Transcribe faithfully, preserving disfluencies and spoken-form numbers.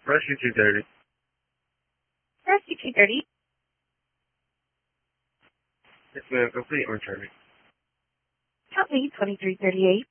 Rescue two thirty. Rescue two thirty. Yes, ma'am. Complete and returning. Company twenty-three thirty-eight.